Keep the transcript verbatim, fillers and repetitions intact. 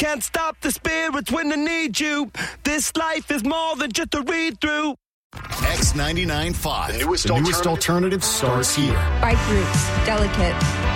can't stop the spirits when they need you. This life is more than just a read-through. X ninety-nine point five. The newest, the newest alternative starts here. Bike Roots, Delicate.